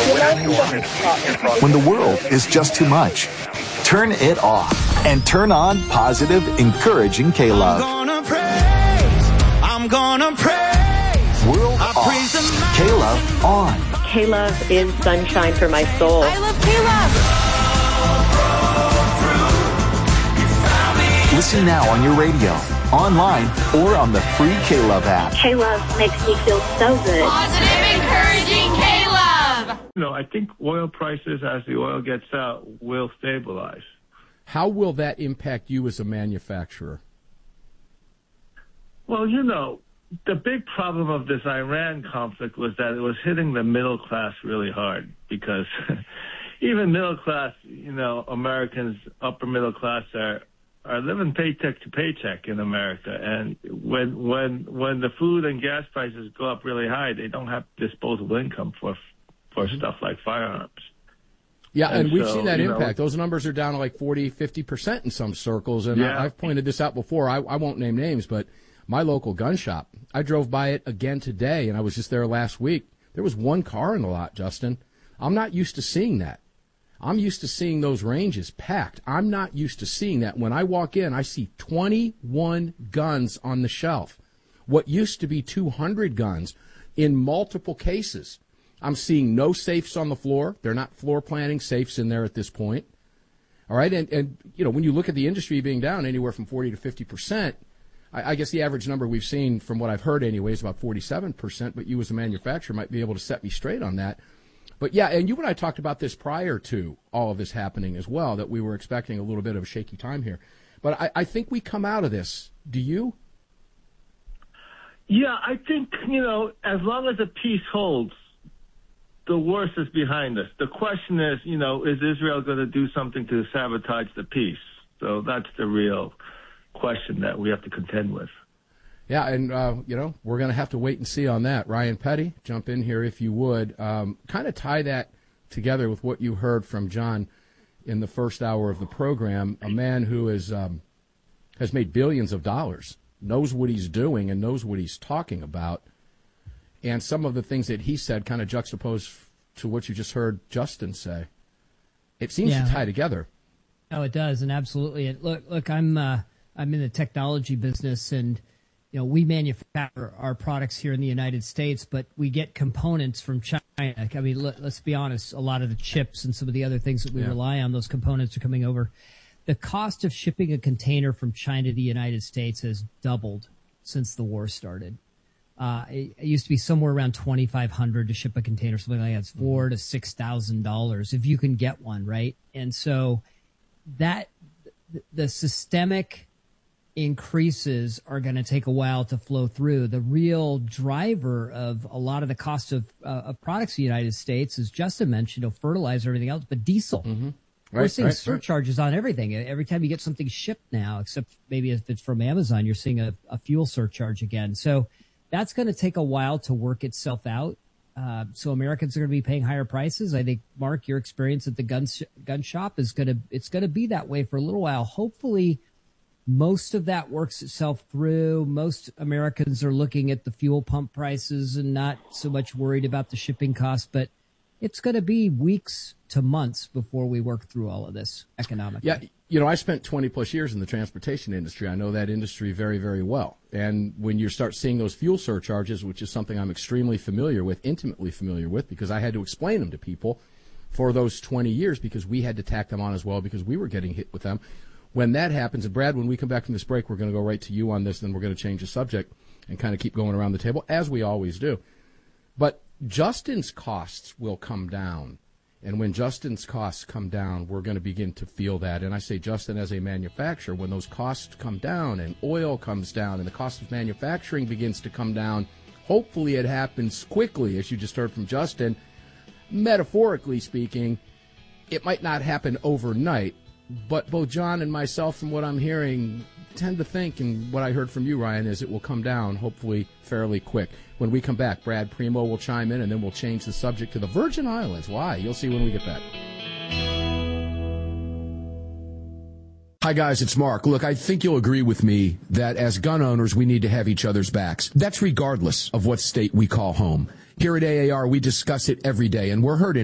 When the world is just too much, turn it off and turn on positive, encouraging K-Love. I'm gonna praise. World off. K-Love on. K-Love is sunshine for my soul. I love K-Love. Listen now on your radio, online, or on the free K-Love app. K-Love makes me feel so good. Positive, encouraging K-Love. I think oil prices, as the oil gets out, will stabilize. How will that impact you as a manufacturer? Well, the big problem of this Iran conflict was that it was hitting the middle class really hard because even middle class, Americans, upper middle class are living paycheck to paycheck in America. And when the food and gas prices go up really high, they don't have disposable income for stuff like firearms. Yeah, and we've seen that impact. Those numbers are down to like 40, 50% in some circles. And yeah. I've pointed this out before. I won't name names, but my local gun shop, I drove by it again today, and I was just there last week. There was one car in the lot, Justin. I'm not used to seeing that. I'm used to seeing those ranges packed. I'm not used to seeing that. When I walk in, I see 21 guns on the shelf. What used to be 200 guns in multiple cases. I'm seeing no safes on the floor. They're not floor planning safes in there at this point. All right, and when you look at the industry being down anywhere from 40 to 50%, I guess the average number we've seen, from what I've heard anyway, is about 47%, but you as a manufacturer might be able to set me straight on that. But, yeah, and you and I talked about this prior to all of this happening as well, that we were expecting a little bit of a shaky time here. But I think we come out of this. Do you? Yeah, I think, as long as the peace holds, the worst is behind us. The question is, is Israel going to do something to sabotage the peace? So that's the real question that we have to contend with. Yeah, and, we're going to have to wait and see on that. Ryan Petty, jump in here if you would. Kind of tie that together with what you heard from John in the first hour of the program, a man who has made billions of dollars, knows what he's doing and knows what he's talking about. And some of the things that he said kind of juxtaposed to what you just heard Justin say. It seems to tie together. Oh, it does, and absolutely. And look, I'm in the technology business, and we manufacture our products here in the United States, but we get components from China. I mean, let's be honest, a lot of the chips and some of the other things that we rely on, those components are coming over. The cost of shipping a container from China to the United States has doubled since the war started. It used to be somewhere around $2,500 to ship a container, something like that. It's $4,000 to $6,000 if you can get one, right? And so that the systemic increases are going to take a while to flow through. The real driver of a lot of the cost of products in the United States, as Justin mentioned, fertilizer, everything else, but diesel. Mm-hmm. We're seeing surcharges on everything. Every time you get something shipped now, except maybe if it's from Amazon, you're seeing a fuel surcharge again. So that's going to take a while to work itself out. So Americans are going to be paying higher prices. I think, Mark, your experience at the gun shop it's going to be that way for a little while. Hopefully, most of that works itself through. Most Americans are looking at the fuel pump prices and not so much worried about the shipping costs. But it's going to be weeks to months before we work through all of this economically. Yeah, I spent 20-plus years in the transportation industry. I know that industry very, very well. And when you start seeing those fuel surcharges, which is something I'm extremely familiar with, intimately familiar with, because I had to explain them to people for those 20 years because we had to tack them on as well because we were getting hit with them. When that happens, and Brad, when we come back from this break, we're going to go right to you on this, and we're going to change the subject and kind of keep going around the table, as we always do. But Justin's costs will come down. And when Justin's costs come down, we're going to begin to feel that. And I say, Justin, as a manufacturer, when those costs come down and oil comes down and the cost of manufacturing begins to come down, hopefully it happens quickly, as you just heard from Justin. Metaphorically speaking, it might not happen overnight, but both John and myself, from what I'm hearing, tend to think, and what I heard from you, Ryan, is it will come down, hopefully, fairly quick. When we come back, Brad Primo will chime in, and then we'll change the subject to the Virgin Islands. Why? You'll see when we get back. Hi, guys, it's Mark. Look, I think you'll agree with me that as gun owners, we need to have each other's backs. That's regardless of what state we call home. Here at AAR, we discuss it every day, and we're heard in